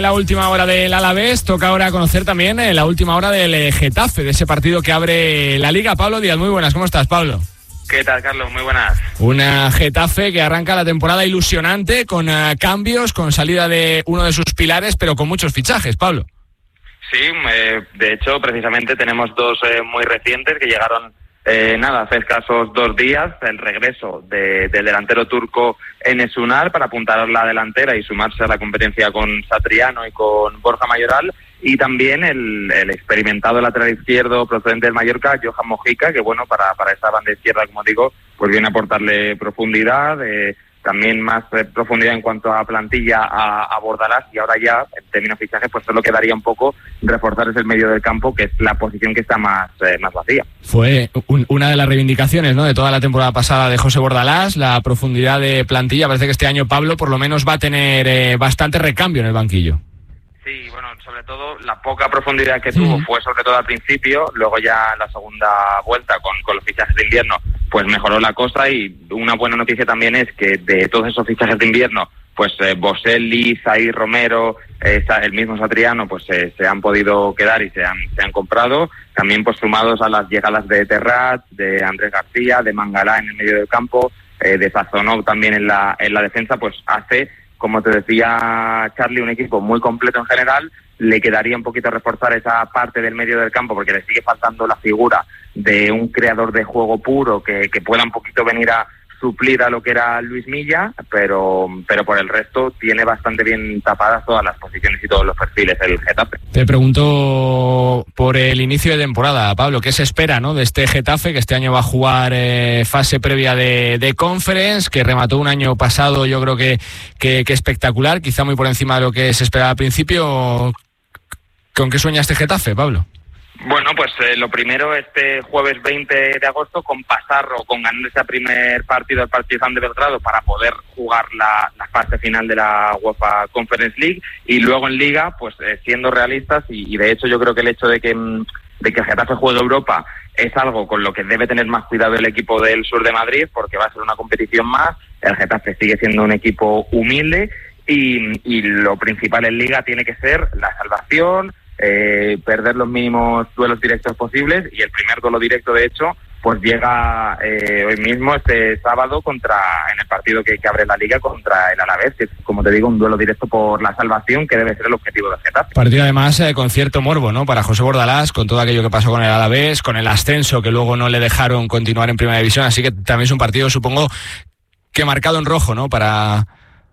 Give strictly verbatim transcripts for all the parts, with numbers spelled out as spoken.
La última hora del Alavés, toca ahora conocer también eh, la última hora del eh, Getafe, de ese partido que abre la Liga. Pablo Díaz, muy buenas, ¿cómo estás, Pablo? ¿Qué tal, Carlos? Muy buenas. Una Getafe que arranca la temporada ilusionante, con uh, cambios, con salida de uno de sus pilares, pero con muchos fichajes, Pablo. Sí, eh, de hecho, precisamente tenemos dos eh, muy recientes que llegaron, eh, nada, hace escasos dos días, el regreso de, del delantero turco Enes Ünal para apuntar la delantera y sumarse a la competencia con Satriano y con Borja Mayoral, y también el, el experimentado lateral izquierdo procedente del Mallorca, Johan Mojica, que bueno, para, para esa banda izquierda, como digo, pues viene a aportarle profundidad, eh, también más eh, profundidad en cuanto a plantilla a, a Bordalás, y ahora ya, en términos de fichajes, pues solo quedaría un poco reforzar ese medio del campo, que es la posición que está más, eh, más vacía. Fue un, una de las reivindicaciones, ¿no?, de toda la temporada pasada de José Bordalás, la profundidad de plantilla. Parece que este año Pablo por lo menos va a tener eh, bastante recambio en el banquillo. Sí, bueno, sobre todo la poca profundidad que tuvo mm. fue sobre todo al principio, luego ya en la segunda vuelta con, con los fichajes de invierno pues mejoró la cosa, y una buena noticia también es que de todos esos fichajes de invierno pues eh, Boselli, Zaire Romero, eh, el mismo Satriano pues eh, se han podido quedar y se han, se han comprado, también pues sumados a las llegadas de Terrat, de Andrés García, de Mangalá en el medio del campo, eh, de Sazonov también en la, en la defensa, pues hace, como te decía Charlie, un equipo muy completo en general. Le quedaría un poquito reforzar esa parte del medio del campo porque le sigue faltando la figura de un creador de juego puro que, que pueda un poquito venir a suplir a lo que era Luis Milla, pero pero por el resto tiene bastante bien tapadas todas las posiciones y todos los perfiles el Getafe. Te pregunto por el inicio de temporada, Pablo, ¿qué se espera, ¿no?, de este Getafe, que este año va a jugar eh, fase previa de, de Conference, que remató un año pasado, yo creo que, que, que espectacular, quizá muy por encima de lo que se esperaba al principio? ¿Con qué sueña este Getafe, Pablo? Bueno, pues eh, lo primero, este jueves veinte de agosto, con pasarlo, con ganar ese primer partido al Partizan de Belgrado para poder jugar la, la fase final de la UEFA Conference League, y luego en Liga, pues eh, siendo realistas, y, y de hecho yo creo que el hecho de que, de que el Getafe juegue Europa es algo con lo que debe tener más cuidado el equipo del sur de Madrid, porque va a ser una competición más. El Getafe sigue siendo un equipo humilde, y, y lo principal en Liga tiene que ser la salvación, Eh, perder los mínimos duelos directos posibles, y el primer duelo directo, de hecho, pues llega eh, hoy mismo, este sábado, contra en el partido que, que abre la Liga contra el Alavés, que es, como te digo, un duelo directo por la salvación, que debe ser el objetivo del Getafe. Partido además eh, con cierto morbo, ¿no?, para José Bordalás, con todo aquello que pasó con el Alavés, con el ascenso que luego no le dejaron continuar en Primera División, así que también es un partido, supongo, que marcado en rojo, ¿no?, para,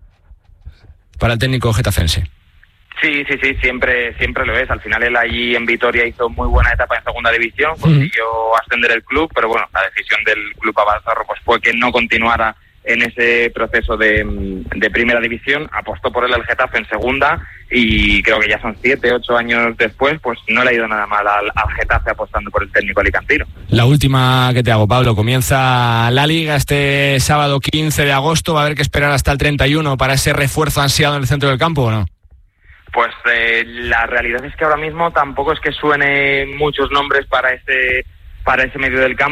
para el técnico getafense. Sí, sí, sí, siempre siempre lo es. Al final él allí en Vitoria hizo muy buena etapa en segunda división, consiguió ascender el club, pero bueno, la decisión del club Abalzarro pues fue que no continuara en ese proceso de, de primera división. Apostó por él al Getafe en segunda, y creo que ya son siete, ocho años después, pues no le ha ido nada mal al, al Getafe apostando por el técnico alicantino. La última que te hago, Pablo, comienza la Liga este sábado quince de agosto, ¿va a haber que esperar hasta el treinta y uno para ese refuerzo ansiado en el centro del campo o no? Pues eh, la realidad es que ahora mismo tampoco es que suene muchos nombres para ese para ese medio del campo.